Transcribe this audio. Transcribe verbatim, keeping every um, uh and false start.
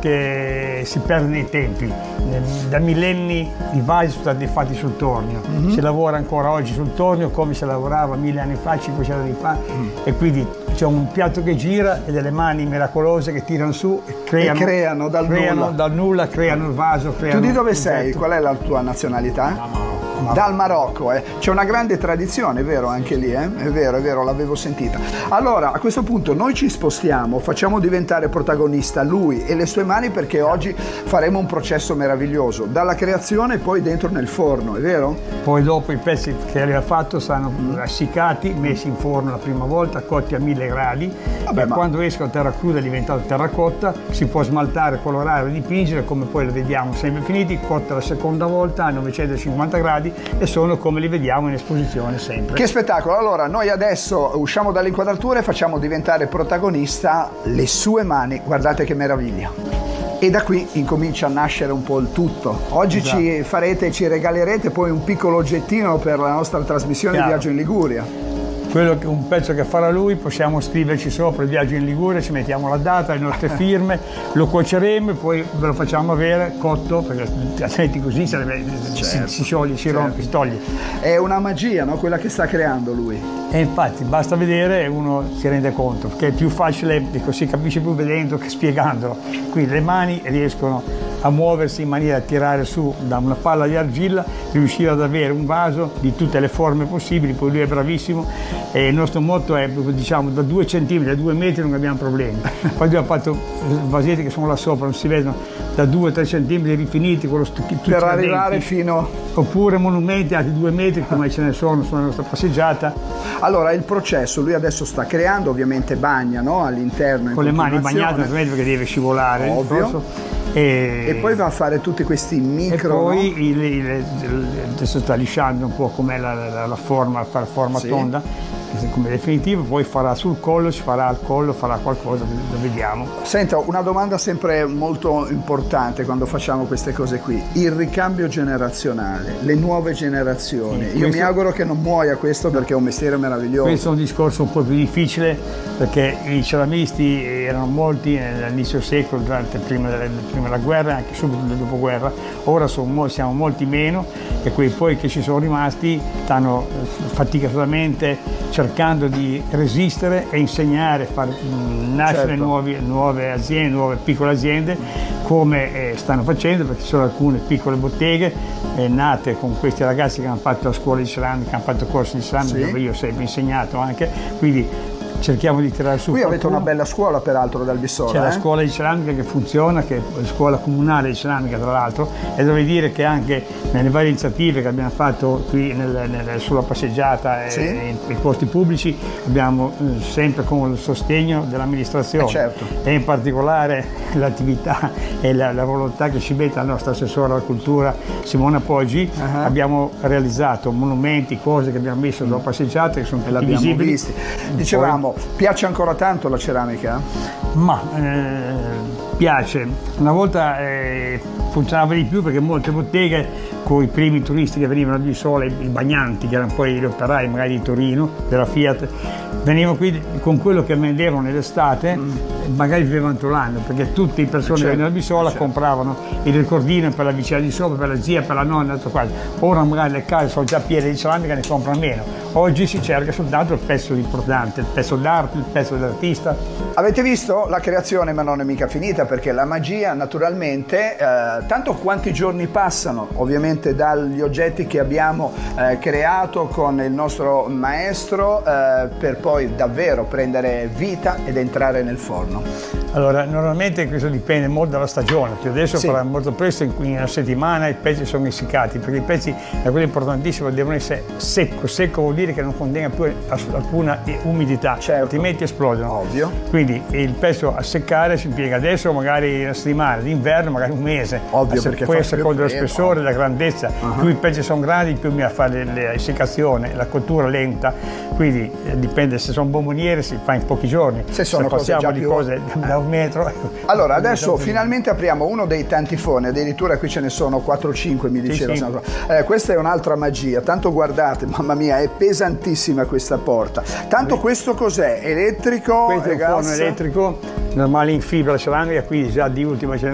che si perde nei tempi. Da millenni i vasi sono stati fatti sul tornio, mm-hmm. si lavora ancora oggi sul tornio come si lavorava mille anni fa, cinquecento anni fa, mm. e quindi c'è un piatto che gira e delle mani miracolose che tirano su e creano, e creano, dal, creano nulla. dal nulla, creano il vaso. Creano tu di dove sei? Qual è la tua nazionalità? No, Dal Marocco, eh. C'è una grande tradizione, è vero, anche lì, eh? È vero, è vero, l'avevo sentita. Allora, a questo punto noi ci spostiamo, facciamo diventare protagonista lui e le sue mani, perché oggi faremo un processo meraviglioso, dalla creazione e poi dentro nel forno, è vero? Poi dopo i pezzi che aveva fatto saranno mm. essiccati, messi in forno la prima volta, cotti a mille gradi. Vabbè, e ma... quando escono terra cruda è diventato terracotta, si può smaltare, colorare, dipingere, come poi lo vediamo sempre finiti, cotta la seconda volta a novecentocinquanta gradi, e sono come li vediamo in esposizione sempre. Che spettacolo! Allora noi adesso usciamo dall'inquadratura e facciamo diventare protagonista le sue mani, guardate che meraviglia. E da qui incomincia a nascere un po' il tutto. Oggi esatto. ci farete, ci regalerete poi un piccolo oggettino per la nostra trasmissione Chiaro. Viaggio in Liguria. Quello che, un pezzo che farà lui, possiamo scriverci sopra il viaggio in Liguria, ci mettiamo la data, le nostre firme, lo cuoceremo e poi ve lo facciamo avere cotto, perché altrimenti così sarebbe, certo, si, si scioglie, si certo. rompe, si toglie. È una magia, no? Quella che sta creando lui. E infatti basta vedere e uno si rende conto, perché è più facile, dico, si capisce più vedendo che spiegandolo. Qui le mani riescono a muoversi in maniera da tirare su da una palla di argilla, riuscire ad avere un vaso di tutte le forme possibili, poi lui è bravissimo e il nostro motto è, diciamo, da due centimetri a due metri non abbiamo problemi. Poi abbiamo fatto vasetti che sono là sopra, non si vedono, da due a tre centimetri rifiniti con lo stucchino per arrivare fino, oppure monumenti alti due metri come ce ne sono sulla nostra passeggiata. Allora il processo, lui adesso sta creando, ovviamente bagna, no? All'interno con le mani bagnate perché deve scivolare, ovvio. E, e poi va a fare tutti questi micro, e poi no? il, il, il, adesso sta lisciando un po' com'è la, la, la forma, fa la forma sì. tonda come definitivo, poi farà sul collo, ci farà al collo, farà qualcosa, lo vediamo. Senta, una domanda sempre molto importante quando facciamo queste cose qui, il ricambio generazionale, le nuove generazioni. Sì, io mi auguro che non muoia questo, perché è un mestiere meraviglioso. Questo è un discorso un po' più difficile, perché i ceramisti erano molti all'inizio secolo, durante prima della, prima della guerra e anche subito nel dopoguerra. Ora sono, siamo molti meno, e quei poi che ci sono rimasti stanno faticosamente cercando di resistere e insegnare, far nascere certo. nuovi, nuove aziende, nuove piccole aziende, come eh, stanno facendo, perché ci sono alcune piccole botteghe eh, nate con questi ragazzi che hanno fatto la scuola di ceramica, hanno fatto corsi di ceramica, sì. dove io ho sempre insegnato anche, quindi cerchiamo di tirare su. Qui qualcuno. Avete una bella scuola peraltro dal Bissola. C'è eh? la scuola di ceramica che funziona, che è la scuola comunale di ceramica tra l'altro, e devo dire che anche nelle varie iniziative che abbiamo fatto qui nel, nel, sulla passeggiata sì. e nei posti pubblici abbiamo eh, sempre con il sostegno dell'amministrazione, eh certo. e in particolare l'attività e la, la volontà che ci mette la nostra assessora alla cultura Simona Poggi. Uh-huh. Abbiamo realizzato monumenti, cose che abbiamo messo sulla passeggiata che sono tutti visibili. Visti. Dicevamo, piace ancora tanto la ceramica? Ma eh, piace. Una volta eh, funzionava di più, perché molte botteghe con i primi turisti che venivano di Bissola, i bagnanti, che erano poi gli operai magari di Torino, della Fiat, venivano qui con quello che vendevano nell'estate, mm. magari vivevano tutto l'anno, perché tutte le persone certo. che venivano a Bissola certo. compravano il ricordino per la vicina di sopra, per la zia, per la nonna, tutto quasi. Ora magari le case sono già piene di ceramica, ne comprano meno. Oggi si cerca soltanto il pezzo importante, il pezzo d'arte, il pezzo dell'artista. Avete visto? La creazione ma non è mica finita, perché la magia naturalmente, eh, tanto quanti giorni passano ovviamente dagli oggetti che abbiamo eh, creato con il nostro maestro eh, per poi davvero prendere vita ed entrare nel forno. Allora, normalmente questo dipende molto dalla stagione, che adesso sì. farà molto presto, in una settimana i pezzi sono essiccati, perché i pezzi, la cosa importantissima, devono essere secco. Secco vuol dire che non contenga più alcuna umidità, certo. altrimenti esplodono. Ovvio. Quindi il pezzo a seccare si impiega adesso magari una settimana, d'inverno magari un mese. Ovvio, perché poi a fa seconda dello freddo. spessore, della grandezza, uh-huh. più i pezzi sono grandi, più mi fa l'essiccazione, la cottura lenta, quindi eh, dipende, se sono bomboniere si fa in pochi giorni, se sono se cose passiamo già di più... cose da un metro. Allora adesso finalmente apriamo uno dei tanti forni, addirittura qui ce ne sono quattro o cinque, mi diceva. Sì, sì. Eh, questa è un'altra magia, tanto guardate, mamma mia, è pesantissima questa porta. Tanto questo cos'è? Elettrico? Questo è un forno elettrico normale in fibra ceramica, quindi già di ultima generazione.